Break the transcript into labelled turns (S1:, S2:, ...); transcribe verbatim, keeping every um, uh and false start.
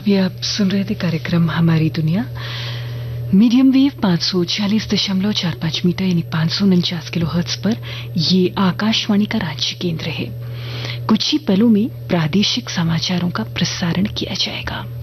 S1: ये आप सुन रहे थे कार्यक्रम हमारी दुनिया। मीडियम वेव पांच सौ छियालीस दशमलव चार पांच मीटर यानी पांच सौ उनचास किलो हर्ट्ज पर ये आकाशवाणी का राज्य केंद्र है। कुछ ही पलों में प्रादेशिक समाचारों का प्रसारण किया जाएगा।